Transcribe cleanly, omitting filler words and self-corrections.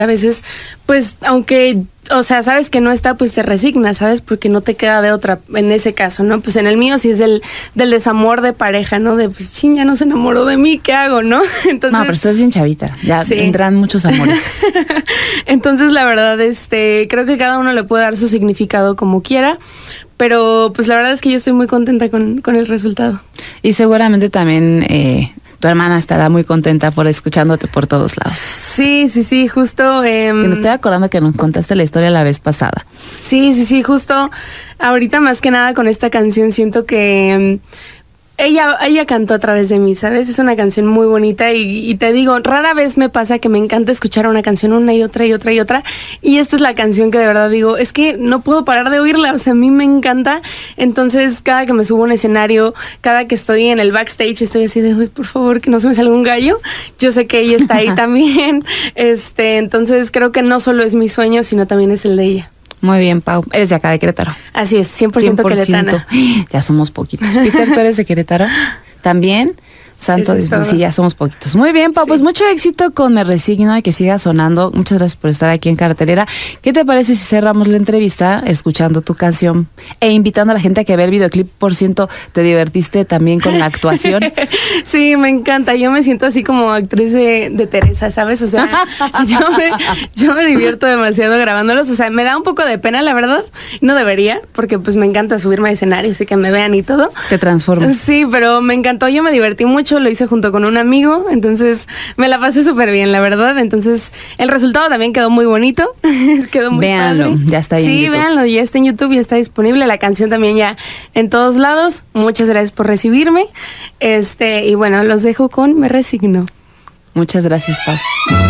A veces, pues, aunque, o sea, sabes que no está, pues te resignas, ¿sabes? Porque no te queda de otra en ese caso, ¿no? Pues en el mío sí es del desamor de pareja, ¿no? De, pues, chin, ya no se enamoró de mí, ¿qué hago, no? Entonces, no, pero estás bien chavita, ya sí. Vendrán muchos amores. Entonces, la verdad, creo que cada uno le puede dar su significado como quiera. Pero pues la verdad es que yo estoy muy contenta con el resultado. Y seguramente también tu hermana estará muy contenta por escuchándote por todos lados. Sí, justo. Que me estoy acordando que nos contaste la historia la vez pasada. Sí, justo. Ahorita más que nada con esta canción siento que ella cantó a través de mí, ¿sabes? Es una canción muy bonita y te digo, rara vez me pasa que me encanta escuchar una canción una y otra y otra y otra. Y esta es la canción que de verdad digo, es que no puedo parar de oírla, o sea, a mí me encanta. Entonces, cada que me subo a un escenario, cada que estoy en el backstage, estoy así de, uy, por favor, que no se me salga un gallo. Yo sé que ella está ahí también. Entonces, creo que no solo es mi sueño, sino también es el de ella. Muy bien, Pau. Eres de acá de Querétaro. Así es, 100% queretana. Ya somos poquitos. Peter, ¿tú eres de Querétaro? ¿También? Santo, sí, ya somos poquitos. Muy bien, Pau, pues mucho éxito con Me Resigno y que siga sonando. Muchas gracias por estar aquí en Cartelera. ¿Qué te parece si cerramos la entrevista escuchando tu canción e invitando a la gente a que vea el videoclip? Por ciento, ¿te divertiste también con la actuación? Sí, me encanta. Yo me siento así como actriz de Teresa, ¿sabes? O sea, yo me divierto demasiado grabándolos. O sea, me da un poco de pena, la verdad. No debería, porque pues me encanta subirme a escenarios y que me vean y todo. Te transformas. Sí, pero me encantó. Yo me divertí mucho. Lo hice junto con un amigo, entonces me la pasé súper bien, la verdad. Entonces el resultado también quedó muy bonito. Quedó muy véanlo, padre. Ya está ahí. Sí, véanlo, ya está en YouTube, ya está disponible. La canción también ya en todos lados. Muchas gracias por recibirme. Y bueno, los dejo con Me Resigno. Muchas gracias, Pau.